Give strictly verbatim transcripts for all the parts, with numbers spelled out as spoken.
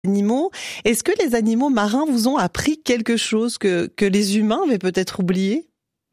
animaux. Est-ce que les animaux marins vous ont appris quelque chose que, que les humains avaient peut-être oublié ?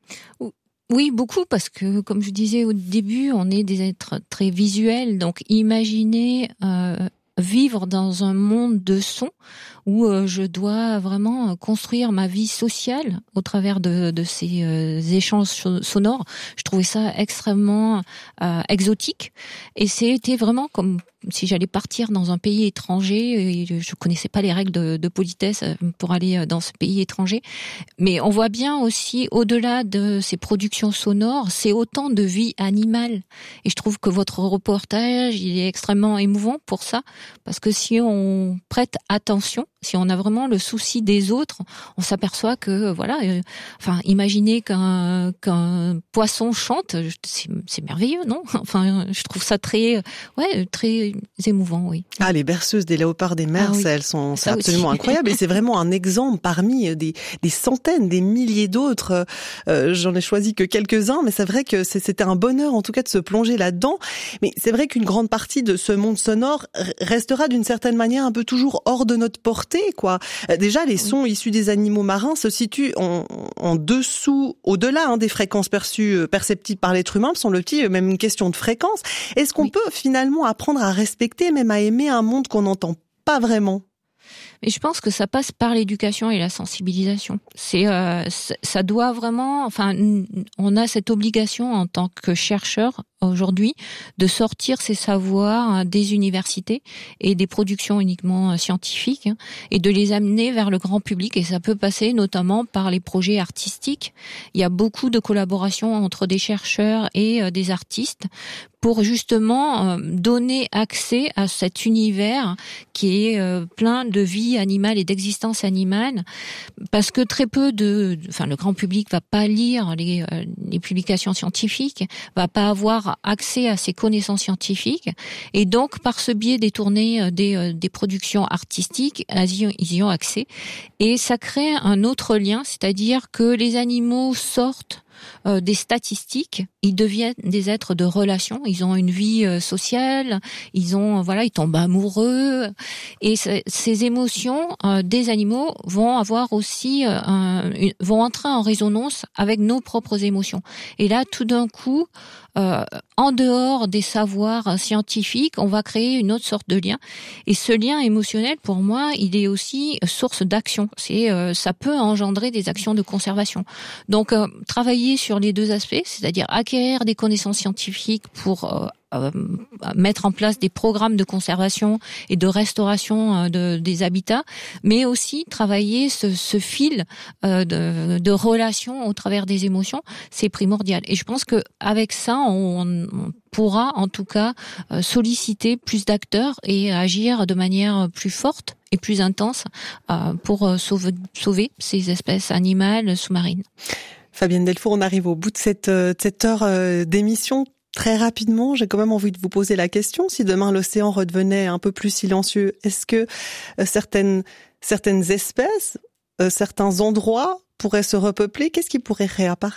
Oui, beaucoup, parce que, comme je disais au début, on est des êtres très visuels. Donc, imaginez euh, vivre dans un monde de sons où euh, je dois vraiment construire ma vie sociale au travers de, de ces euh, échanges sonores. Je trouvais ça extrêmement euh, exotique. Et c'était vraiment comme si j'allais partir dans un pays étranger, et je connaissais pas les règles de, de politesse pour aller dans ce pays étranger. Mais on voit bien aussi, au-delà de ces productions sonores, c'est autant de vie animale. Et je trouve que votre reportage, il est extrêmement émouvant pour ça, parce que si on prête attention, si on a vraiment le souci des autres, on s'aperçoit que, voilà, euh, enfin, imaginez qu'un, qu'un poisson chante, c'est, c'est merveilleux, non ? Enfin, je trouve ça très, ouais, très émouvant, oui. Ah, les berceuses des léopards des mers, ah, oui. elles sont, c'est ça absolument aussi. incroyable. Et c'est vraiment un exemple parmi des, des centaines, des milliers d'autres. Euh, j'en ai choisi que quelques-uns, mais c'est vrai que c'est, c'était un bonheur, en tout cas, de se plonger là-dedans. Mais c'est vrai qu'une grande partie de ce monde sonore restera d'une certaine manière un peu toujours hors de notre portée, quoi. Déjà, les sons oui. issus des animaux marins se situent en, en dessous, au-delà hein, des fréquences perçues, perceptibles par l'être humain, me semble-t-il, même une question de fréquence. Est-ce qu'on oui. peut finalement apprendre à respecter, même à aimer un monde qu'on n'entend pas vraiment ? Mais je pense que ça passe par l'éducation et la sensibilisation. C'est, euh, ça doit vraiment, enfin, on a cette obligation en tant que chercheur aujourd'hui de sortir ces savoirs des universités et des productions uniquement scientifiques et de les amener vers le grand public. Et ça peut passer notamment par les projets artistiques. Il y a beaucoup de collaborations entre des chercheurs et des artistes pour justement donner accès à cet univers qui est plein de vie animale et d'existence animale, parce que très peu de, enfin le grand public va pas lire les, les publications scientifiques, va pas avoir accès à ces connaissances scientifiques, et donc par ce biais détourné des, des productions artistiques, ils y ont accès, et ça crée un autre lien, c'est-à-dire que les animaux sortent Euh, des statistiques, ils deviennent des êtres de relation, ils ont une vie euh, sociale, ils ont voilà, ils tombent amoureux, et ces émotions euh, des animaux vont avoir aussi euh, un, une, vont entrer en résonance avec nos propres émotions. Et là, tout d'un coup, euh, en dehors des savoirs scientifiques, on va créer une autre sorte de lien. Et ce lien émotionnel, pour moi, il est aussi source d'action. C'est, euh, ça peut engendrer des actions de conservation. Donc, euh, travailler sur les deux aspects, c'est-à-dire acquérir des connaissances scientifiques pour euh, euh, mettre en place des programmes de conservation et de restauration euh, de, des habitats, mais aussi travailler ce, ce fil euh, de, de relations au travers des émotions, c'est primordial. Et je pense que avec ça, on, on pourra en tout cas euh, solliciter plus d'acteurs et agir de manière plus forte et plus intense euh, pour euh, sauver, sauver ces espèces animales sous-marines. Fabienne Delfour, on arrive au bout de cette, de cette heure d'émission. Très rapidement, j'ai quand même envie de vous poser la question. Si demain l'océan redevenait un peu plus silencieux, est-ce que certaines, certaines espèces, certains endroits pourraient se repeupler ? Qu'est-ce qui pourrait réapparaître ?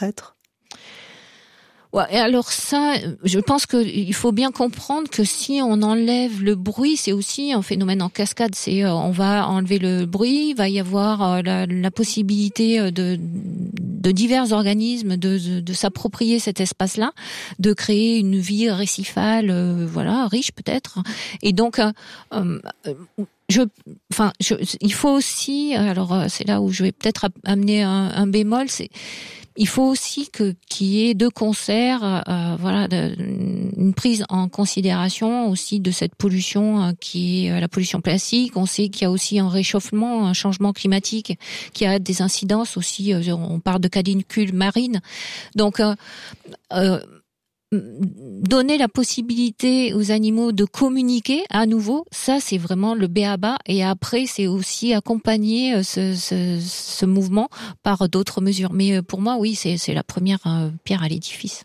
Ouais, alors ça, je pense qu'il faut bien comprendre que si on enlève le bruit, c'est aussi un phénomène en cascade. C'est on va enlever le bruit, il va y avoir la, la possibilité de, de divers organismes de, de, de s'approprier cet espace-là, de créer une vie récifale, euh, voilà, riche peut-être. Et donc, euh, euh, je, enfin, je, il faut aussi, alors c'est là où je vais peut-être amener un, un bémol, c'est il faut aussi que qu'il y ait de concert, euh, voilà, de, une prise en considération aussi de cette pollution euh, qui est la pollution plastique. On sait qu'il y a aussi un réchauffement, un changement climatique, qui a des incidences aussi. Euh, on parle de canicules marines, donc. Euh, euh, donner la possibilité aux animaux de communiquer à nouveau, ça c'est vraiment le b a ba, et après c'est aussi accompagner ce, ce, ce mouvement par d'autres mesures. Mais pour moi, oui, c'est, c'est la première pierre à l'édifice.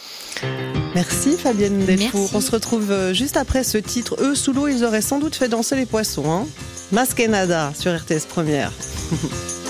Merci Fabienne Delfour. Merci. On se retrouve juste après ce titre. Eux, sous l'eau, ils auraient sans doute fait danser les poissons. Hein Masquenada sur R T S Première.